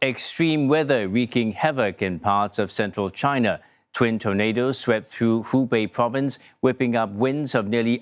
extreme weather wreaking havoc in parts of central China. Twin tornadoes swept through Hubei province, whipping up winds of nearly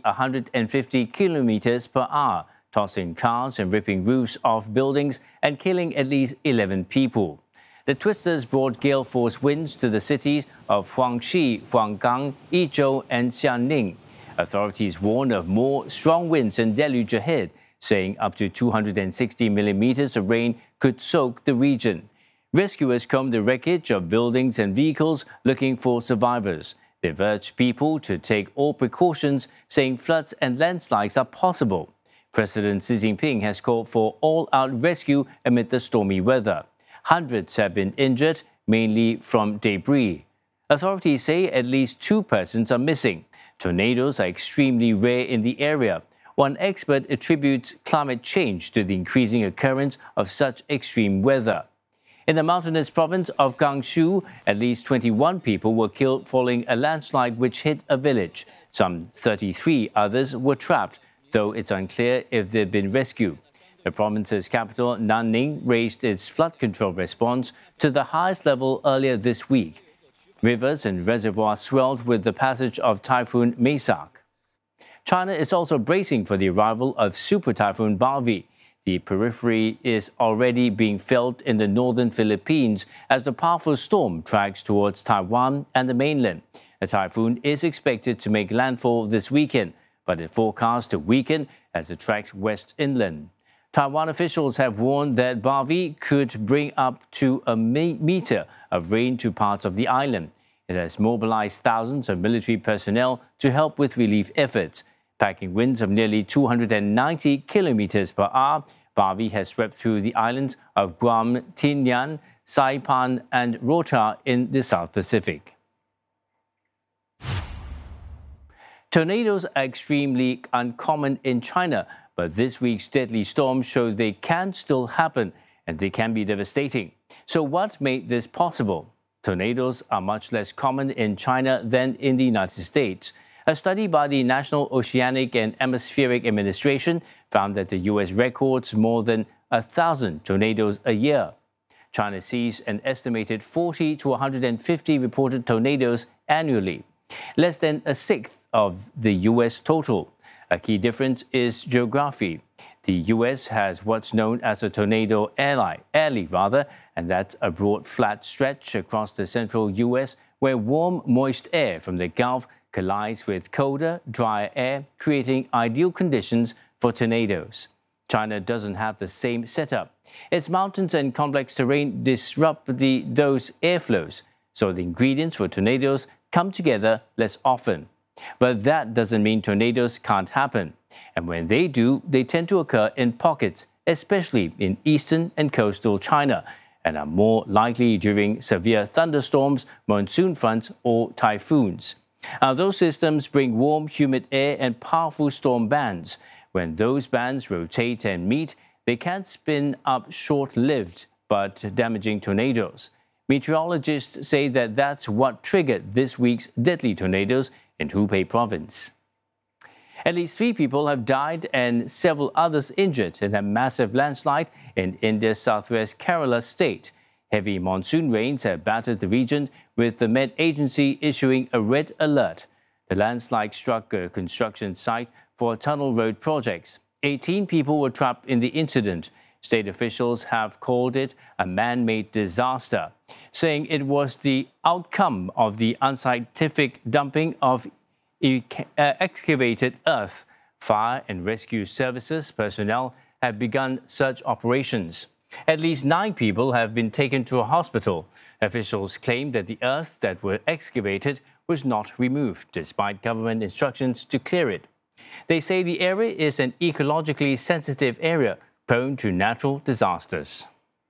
150 kilometers per hour, tossing cars and ripping roofs off buildings and killing at least 11 people. The twisters brought gale force winds to the cities of Huangshi, Huanggang, Yizhou, and Xianing. Authorities warn of more strong winds and deluge ahead, saying up to 260 millimeters of rain could soak the region. Rescuers combed the wreckage of buildings and vehicles looking for survivors. They've urged people to take all precautions, saying floods and landslides are possible. President Xi Jinping has called for all-out rescue amid the stormy weather. Hundreds have been injured, mainly from debris. Authorities say at least 2 persons are missing. Tornadoes are extremely rare in the area. One expert attributes climate change to the increasing occurrence of such extreme weather. In the mountainous province of Gansu, at least 21 people were killed following a landslide which hit a village. Some 33 others were trapped, though it's unclear if they've been rescued. The province's capital, Nanning, raised its flood control response to the highest level earlier this week. Rivers and reservoirs swelled with the passage of Typhoon Maisak. China is also bracing for the arrival of Super Typhoon Barbie. The periphery is already being felt in the northern Philippines as the powerful storm tracks towards Taiwan and the mainland. The typhoon is expected to make landfall this weekend, but it forecasts to weaken as it tracks west inland. Taiwan officials have warned that Barbie could bring up to a meter of rain to parts of the island. It has mobilized thousands of military personnel to help with relief efforts. Packing winds of nearly 290 kilometers per hour, Barbie has swept through the islands of Guam, Tinian, Saipan, and Rota in the South Pacific. Tornadoes are extremely uncommon in China, but this week's deadly storm shows they can still happen and they can be devastating. So what made this possible? Tornadoes are much less common in China than in the United States. A study by the National Oceanic and Atmospheric Administration found that the U.S. records more than 1,000 tornadoes a year. China sees an estimated 40 to 150 reported tornadoes annually, less than a sixth of the U.S. total. A key difference is geography. The U.S. has what's known as a tornado alley, and that's a broad flat stretch across the central U.S. where warm, moist air from the Gulf collides with colder, drier air, creating ideal conditions for tornadoes. China doesn't have the same setup. Its mountains and complex terrain disrupt those airflows, so the ingredients for tornadoes come together less often. But that doesn't mean tornadoes can't happen. And when they do, they tend to occur in pockets, especially in eastern and coastal China, and are more likely during severe thunderstorms, monsoon fronts, or typhoons. Those systems bring warm, humid air and powerful storm bands. When those bands rotate and meet, they can spin up short-lived but damaging tornadoes. Meteorologists say that that's what triggered this week's deadly tornadoes in Hubei province. At least 3 people have died and several others injured in a massive landslide in India's southwest Kerala state. Heavy monsoon rains have battered the region, with the Met Agency issuing a red alert. The landslide struck a construction site for tunnel road projects. 18 people were trapped in the incident. State officials have called it a man-made disaster, saying it was the outcome of the unscientific dumping of excavated earth. Fire and rescue services personnel have begun search operations. At least 9 people have been taken to a hospital. Officials claim that the earth that was excavated was not removed, despite government instructions to clear it. They say the area is an ecologically sensitive area, prone to natural disasters.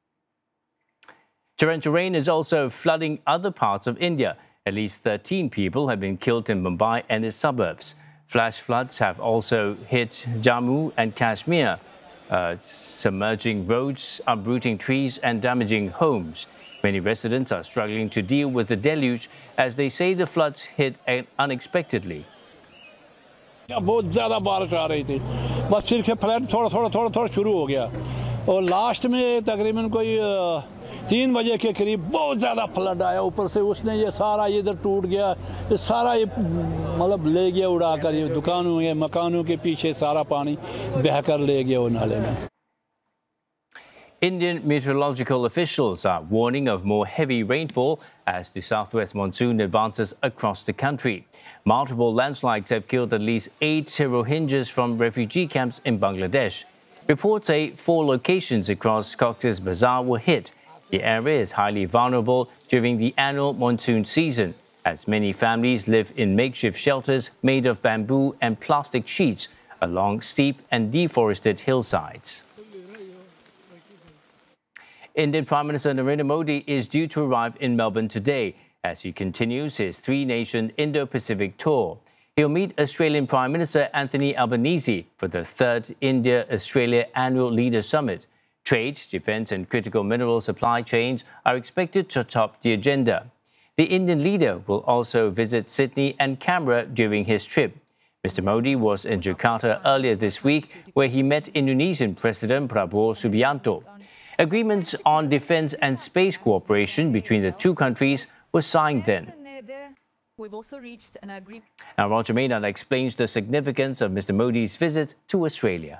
Torrential rain is also flooding other parts of India. At least 13 people have been killed in Mumbai and its suburbs. Flash floods have also hit Jammu and Kashmir, submerging roads, uprooting trees and damaging homes. Many residents are struggling to deal with the deluge as they say the floods hit unexpectedly. बहुत ज़्यादा बारिश आ रही थी, बस फिर के flood थोड़ा शुरू हो गया और लास्ट में तकरीबन कोई 3 बजे के करीब बहुत ज़्यादा फ्लड आया ऊपर से, उसने ये सारा इधर टूट गया, ये सारा ये मतलब ले गया उड़ा कर, ये दुकानों के मकानों के पीछे सारा पानी बह कर ले गया वो नाले में। Indian meteorological officials are warning of more heavy rainfall as the southwest monsoon advances across the country. Multiple landslides have killed at least 8 Rohingyas from refugee camps in Bangladesh. Reports say 4 locations across Cox's Bazar were hit. The area is highly vulnerable during the annual monsoon season, as many families live in makeshift shelters made of bamboo and plastic sheets along steep and deforested hillsides. Indian Prime Minister Narendra Modi is due to arrive in Melbourne today as he continues his 3-nation Indo-Pacific tour. He'll meet Australian Prime Minister Anthony Albanese for the 3rd India-Australia Annual Leaders Summit. Trade, defence and critical mineral supply chains are expected to top the agenda. The Indian leader will also visit Sydney and Canberra during his trip. Mr. Modi was in Jakarta earlier this week, where he met Indonesian President Prabowo Subianto. Agreements on defence and space cooperation between the two countries were signed then. We've also reached an agreement. Now, Roger Maynard explains the significance of Mr. Modi's visit to Australia.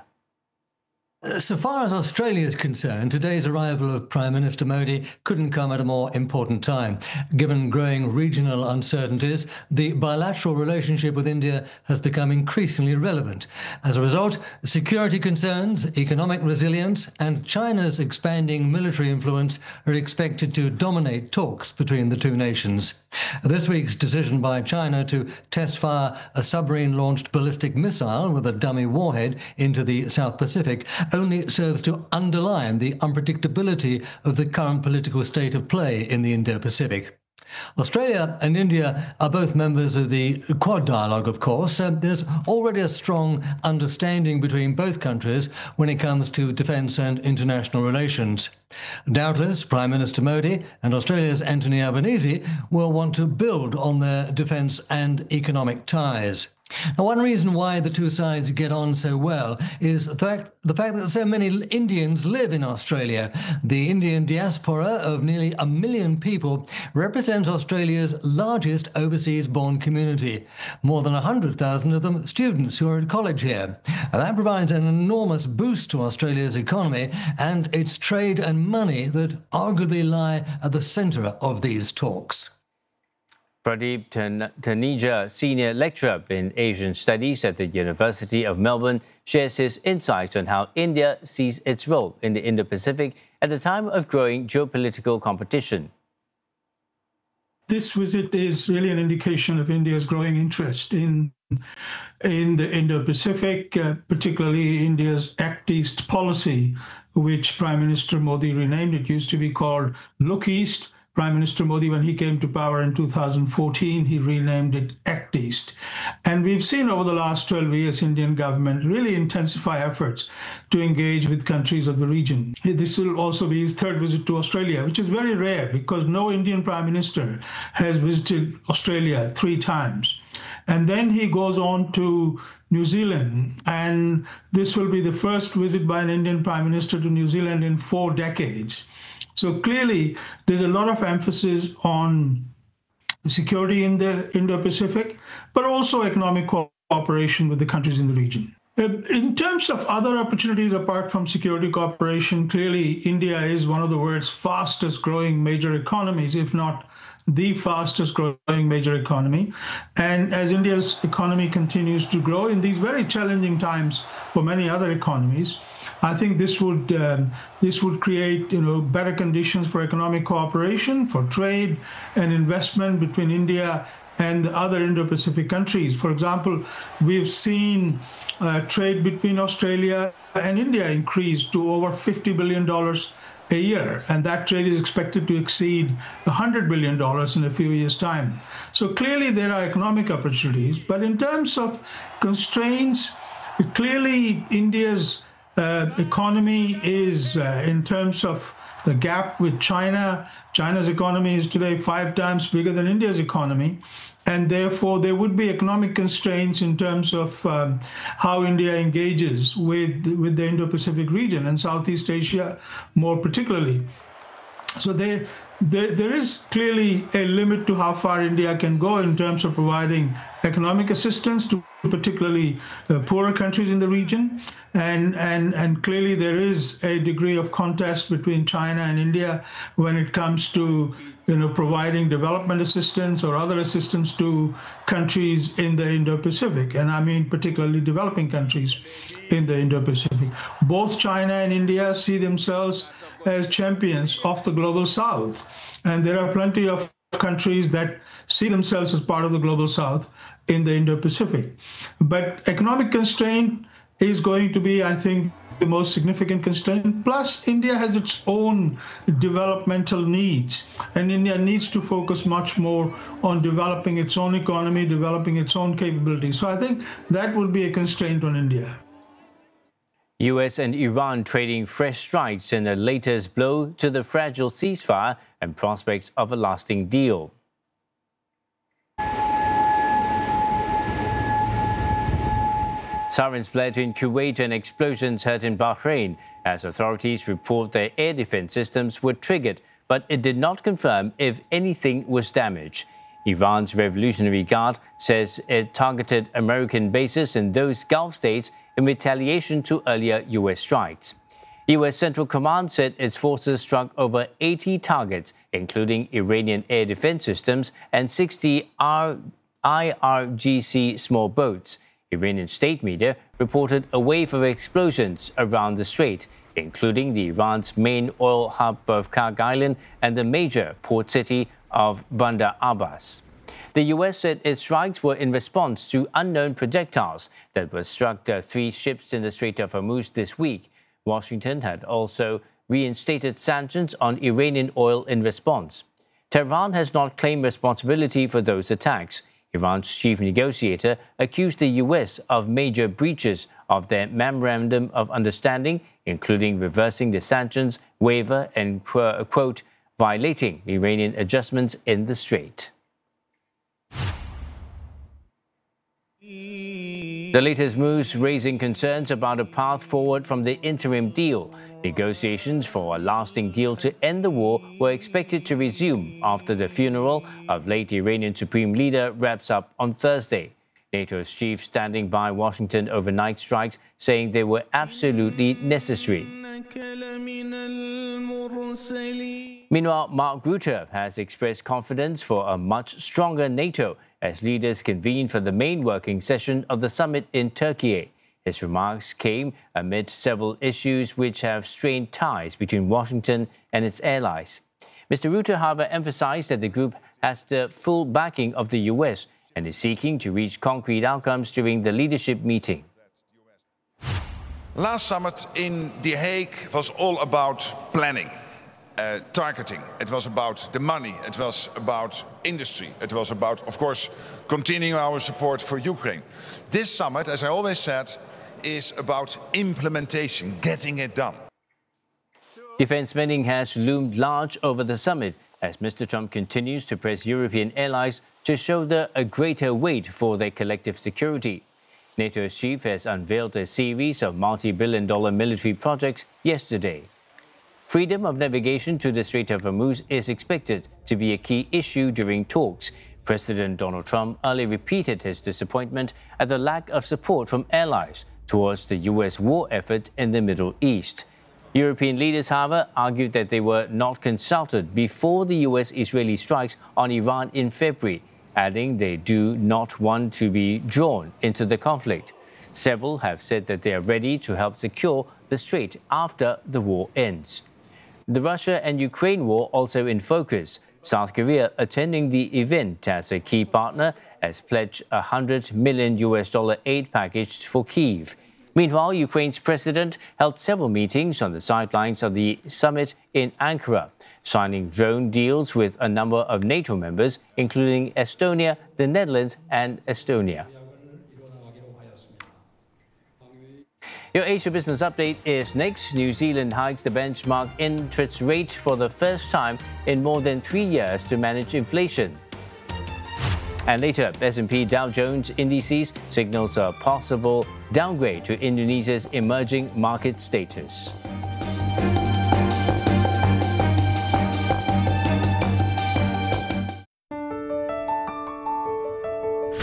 So far as Australia is concerned, today's arrival of Prime Minister Modi couldn't come at a more important time. Given growing regional uncertainties, the bilateral relationship with India has become increasingly relevant. As a result, security concerns, economic resilience, and China's expanding military influence are expected to dominate talks between the two nations. This week's decision by China to test-fire a submarine-launched ballistic missile with a dummy warhead into the South Pacific only serves to underline the unpredictability of the current political state of play in the Indo-Pacific. Australia and India are both members of the Quad dialogue, of course. There's already a strong understanding between both countries when it comes to defence and international relations. Doubtless, Prime Minister Modi and Australia's Anthony Albanese will want to build on their defence and economic ties. Now, one reason why the two sides get on so well is the fact that so many Indians live in Australia. The Indian diaspora of nearly 1 million people represents Australia's largest overseas-born community. More than 100,000 of them students who are at college here. And that provides an enormous boost to Australia's economy and its trade and money that arguably lie at the centre of these talks. Pradeep Taneja, Senior Lecturer in Asian Studies at the University of Melbourne, shares his insights on how India sees its role in the Indo-Pacific at a time of growing geopolitical competition. This visit is really an indication of India's growing interest in the Indo-Pacific, particularly India's Act East policy, which Prime Minister Modi renamed. It used to be called Look East. Prime Minister Modi, when he came to power in 2014, he renamed it Act East. And we've seen over the last 12 years, Indian government really intensify efforts to engage with countries of the region. This will also be his 3rd visit to Australia, which is very rare because no Indian Prime Minister has visited Australia 3 times. And then he goes on to New Zealand, and this will be the first visit by an Indian Prime Minister to New Zealand in 4 decades. So clearly, there's a lot of emphasis on security in the Indo-Pacific, but also economic cooperation with the countries in the region. In terms of other opportunities apart from security cooperation, clearly India is one of the world's fastest growing major economies, if not the fastest growing major economy. And as India's economy continues to grow in these very challenging times for many other economies, I think this would create better conditions for economic cooperation, for trade and investment between India and the other Indo-Pacific countries. For example, we've seen trade between Australia and India increase to over $50 billion a year, and that trade is expected to exceed $100 billion in a few years' time. So clearly there are economic opportunities, but in terms of constraints, clearly India's economy is, in terms of the gap with China, China's economy is today 5 times bigger than India's economy. And therefore, there would be economic constraints in terms of how India engages with the Indo-Pacific region and Southeast Asia more particularly. So there is clearly a limit to how far India can go in terms of providing economic assistance to particularly poorer countries in the region. And clearly there is a degree of contest between China and India when it comes to providing development assistance or other assistance to countries in the Indo-Pacific. And I mean particularly developing countries in the Indo-Pacific. Both China and India see themselves as champions of the global South. And there are plenty of countries that see themselves as part of the global South in the Indo-Pacific. But economic constraint is going to be, I think, the most significant constraint. Plus, India has its own developmental needs, and India needs to focus much more on developing its own economy, developing its own capabilities. So I think that would be a constraint on India. US and Iran trading fresh strikes in the latest blow to the fragile ceasefire and prospects of a lasting deal. Sirens blare in Kuwait and explosions heard in Bahrain as authorities report their air defense systems were triggered, but it did not confirm if anything was damaged. Iran's Revolutionary Guard says it targeted American bases in those Gulf states in retaliation to earlier U.S. strikes. U.S. Central Command said its forces struck over 80 targets, including Iranian air defense systems and 60 IRGC small boats. Iranian state media reported a wave of explosions around the strait, including Iran's main oil hub of Karg Island and the major port city of Bandar Abbas. The U.S. said its strikes were in response to unknown projectiles that were struck 3 ships in the Strait of Hormuz this week. Washington had also reinstated sanctions on Iranian oil in response. Tehran has not claimed responsibility for those attacks. Iran's chief negotiator accused the U.S. of major breaches of their Memorandum of Understanding, including reversing the sanctions waiver and, quote, violating Iranian adjustments in the strait. The latest moves raising concerns about a path forward from the interim deal. Negotiations for a lasting deal to end the war were expected to resume after the funeral of late Iranian Supreme Leader wraps up on Thursday. NATO's chief standing by Washington overnight strikes, saying they were absolutely necessary. Meanwhile, Mark Rutte has expressed confidence for a much stronger NATO as leaders convene for the main working session of the summit in Turkey. His remarks came amid several issues which have strained ties between Washington and its allies. Mr. Rutte, however, emphasized that the group has the full backing of the U.S. and is seeking to reach concrete outcomes during the leadership meeting. Last summit in The Hague was all about planning. Targeting. It was about the money. It was about industry. It was about, of course, continuing our support for Ukraine. This summit, as I always said, is about implementation, getting it done. Defense spending has loomed large over the summit as Mr. Trump continues to press European allies to shoulder a greater weight for their collective security. NATO's chief has unveiled a series of multi-billion-dollar military projects yesterday. Freedom of navigation to the Strait of Hormuz is expected to be a key issue during talks. President Donald Trump earlier repeated his disappointment at the lack of support from allies towards the U.S. war effort in the Middle East. European leaders, however, argued that they were not consulted before the U.S.-Israeli strikes on Iran in February, adding they do not want to be drawn into the conflict. Several have said that they are ready to help secure the strait after the war ends. The Russia and Ukraine war also in focus. South Korea, attending the event as a key partner, has pledged a $100 million aid package for Kyiv. Meanwhile, Ukraine's president held several meetings on the sidelines of the summit in Ankara, signing drone deals with a number of NATO members, including Estonia, the Netherlands, and Estonia. Your Asia Business Update is next. New Zealand hikes the benchmark interest rate for the first time in more than 3 years to manage inflation. And later, S&P Dow Jones indices signals a possible downgrade to Indonesia's emerging market status.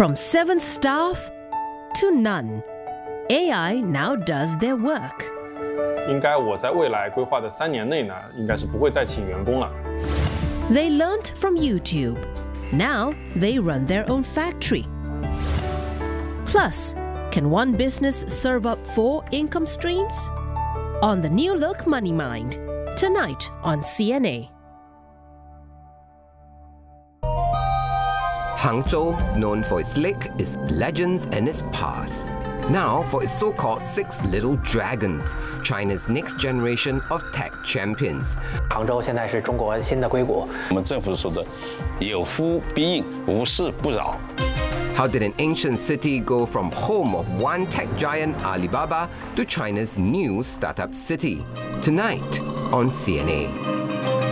From 7 staff to none, AI now does their work. 应该我在未来规划的3年内呢，应该是不会再请员工了。 They learnt from YouTube. Now they run their own factory. Plus, can one business serve up 4 income streams? On the New Look Money Mind, tonight on CNA. Hangzhou, known for its lake, its legends and its past. Now for its so-called 6 little dragons, China's next generation of tech champions. 杭州现在是中国新的硅谷。 我们政府说的有夫必应，无事不扰。 How did an ancient city go from home of one tech giant Alibaba to China's new startup city? Tonight on CNA.